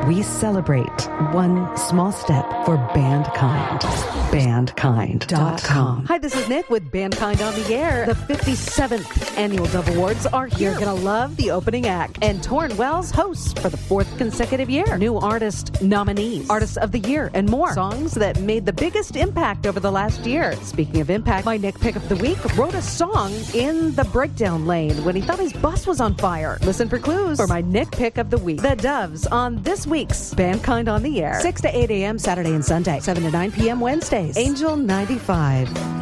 we celebrate one small step for Bandkind. Bandkind.com. Hi, this is Nick with Bandkind on the Air. The 57th Annual Dove Awards are here. You're going to love the opening act. And Torrin Wells hosts for the 4th consecutive year. New artist nominees, artists of the year, and more. Songs that made the biggest impact over the last year. Speaking of impact, my Nick Pick of the Week wrote a song in the breakdown lane when he thought his bus was on fire. Listen for clues for my Nick Pick of the Week. The Doves on this week's Bandkind on the Air. 6 to 8 a.m. Saturday and Sunday. 7 to 9 p.m. Wednesdays. Angel 95.